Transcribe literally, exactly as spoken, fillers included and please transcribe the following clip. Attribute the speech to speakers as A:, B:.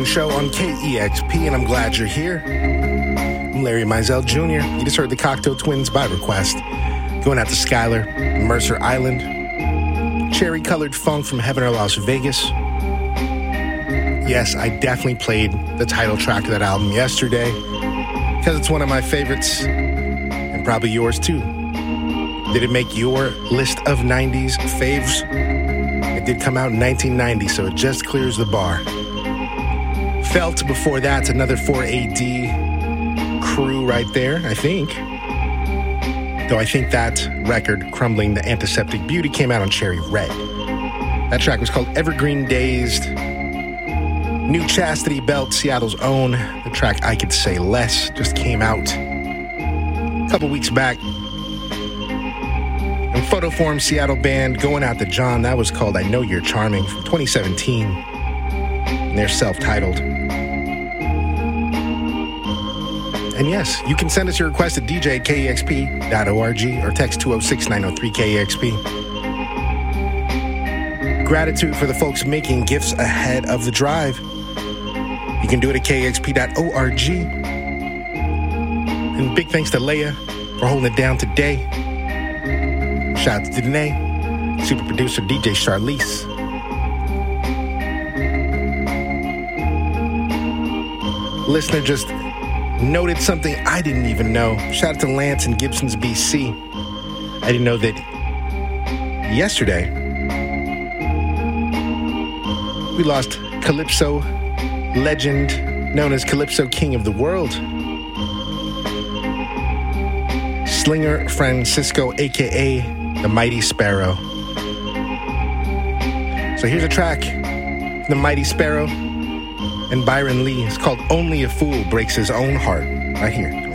A: Show on K E X P, and I'm glad you're here. I'm Larry Mizell Junior You just heard the Cocktail Twins by request. Going out to Skylar, Mercer Island. Cherry Colored Funk from Heaven or Las Vegas. Yes, I definitely played the title track of that album yesterday because it's one of my favorites, and probably yours too. Did it make your list of nineties faves? It did come out in nineteen ninety, so it just clears the bar. Felt before that, another four A D crew right there, I think. Though I think that record, Crumbling the Antiseptic Beauty, came out on Cherry Red. That track was called Evergreen Dazed. New Chastity Belt, Seattle's own. The track I Could Say Less just came out a couple weeks back. And Photoform Seattle band, Going Out to John, that was called I Know You're Charming from twenty seventeen. And they're self-titled. And yes, you can send us your request at d j at k e x p dot org or text two oh six, nine oh three, K E X P. Gratitude for the folks making gifts ahead of the drive. You can do it at k e x p dot org. And big thanks to Leia for holding it down today. Shout out to Danae, super producer D J Charlize. Listener just noted something I didn't even know. Shout out to Lance in Gibsons, B C. I didn't know that yesterday we lost Calypso legend known as Calypso King of the World, Slinger Francisco, a k a the Mighty Sparrow. So here's a track, The Mighty Sparrow and Byron Lee. It's called Only a Fool Breaks His Own Heart, right here.